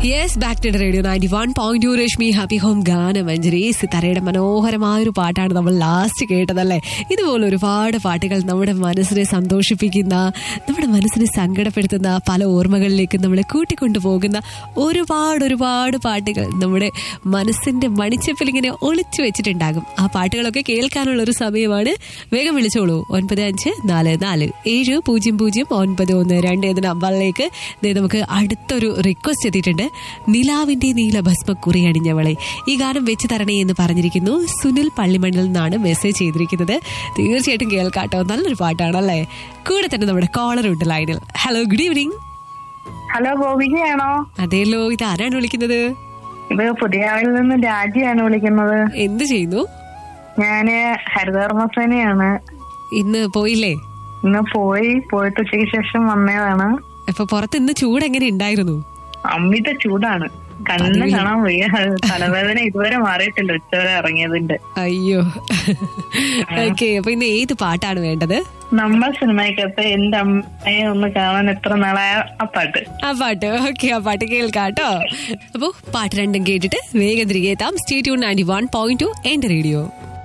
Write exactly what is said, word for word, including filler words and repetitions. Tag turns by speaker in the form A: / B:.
A: Yes, back to radio ninety one point two Rashmi happy home ഗാനമഞ്ജരി. സിത്താരയുടെ മനോഹരമായൊരു പാട്ടാണ് നമ്മൾ last കേട്ടതല്ലേ. ഇതുപോലെ ഒരുപാട് പാട്ടുകൾ നമ്മുടെ മനസ്സിനെ സന്തോഷിപ്പിക്കുന്ന, നമ്മുടെ മനസ്സിനെ സങ്കടപ്പെടുത്തുന്ന, പല ഓർമ്മകളിലേക്ക് നമ്മളെ കൂട്ടിക്കൊണ്ടു പോകുന്ന ഒരുപാട് ഒരുപാട് പാട്ടുകൾ നമ്മുടെ മനസ്സിന്റെ മണിച്ചപ്പിൽ ഇങ്ങനെ ഒളിച്ചു വെച്ചിട്ടുണ്ടാകും. ആ പാട്ടുകളൊക്കെ കേൾക്കാനുള്ള ഒരു സമയമാണ്. വേഗം വിളിച്ചോളൂ. ഒൻപത് അഞ്ച് നാല് നാല് ഏഴ് പൂജ്യം പൂജ്യം ഒൻപത് ഒന്ന് രണ്ട് എന്ന നമ്പറിലേക്ക് നമുക്ക് അടുത്തൊരു റിക്വസ്റ്റ് എത്തിയിട്ടുണ്ട്. നിലാവിന്റെ നീലഭസ്മക്കുറി അണിഞ്ഞവളെ, ഈ ഗാനം വെച്ച് തരണേ എന്ന് പറഞ്ഞിരിക്കുന്നു. സുനിൽ പള്ളിമണ്ണിൽ നിന്നാണ് മെസ്സേജ് ചെയ്തിരിക്കുന്നത്. തീർച്ചയായിട്ടും കേൾക്കാട്ടോ, നല്ലൊരു പാട്ടാണല്ലേ. കൂടെ തന്നെ നമ്മുടെ കോളർ ഉണ്ട് ലൈനിൽ. Hello, good evening.
B: ഹലോ, ഗോപികയാണോ?
A: അതെല്ലോ, ഇത് ആരാണ് വിളിക്കുന്നത്?
B: ഇത് പുതിയാവിൽ നിന്ന് രാജിയാണ് വിളിക്കുന്നത്.
A: എന്ത് ചെയ്യുന്നു?
B: ഞാന് ഹരിതകർമ്മസേനയാണ്.
A: ഇന്ന് പോയില്ലേ?
B: ഇന്ന് പോയി പോയിട്ട് ഉച്ചയ്ക്ക് ശേഷം വന്നതാണ്.
A: അപ്പൊ പുറത്ത് ഇന്ന് ചൂട് എങ്ങനെ ഉണ്ടായിരുന്നു?
B: അമിത ചൂടാണ്, കണ്ണ് കാണാൻ വയ്യ. തലവേദന ഇതുവരെ മാറിയിട്ടില്ല ഉച്ചവരെ ഇറങ്ങിയതിന്റെ.
A: അയ്യോ, ഓക്കെ. അപ്പൊ ഇന്ന് ഏത് പാട്ടാണ് വേണ്ടത്?
B: നമ്മൾ സിനിമയ്ക്കകത്ത് എന്റെ അമ്മയെ ഒന്ന് കാണാൻ എത്ര നാളായ ആ പാട്ട്.
A: ആ പാട്ട് ഓക്കെ, ആ പാട്ട് കേൾക്കാട്ടോ. അപ്പൊ പാട്ട് രണ്ടും കേട്ടിട്ട് വേഗം തിരികെ എത്താം. Stay tune ninety one point two എന്റെ റേഡിയോ.